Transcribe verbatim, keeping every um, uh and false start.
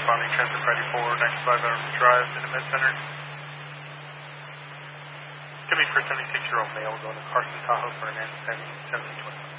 responding Transit Friday four, ninety-five Veterans Drive, in the Med Center. Could be for a seventy-six-year-old male going to Carson, Tahoe for an N seventy twenty.